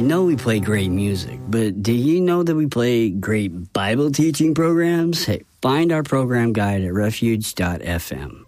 know we play great music, but do you know that we play great Bible teaching programs? Hey, find our program guide at refuge.fm.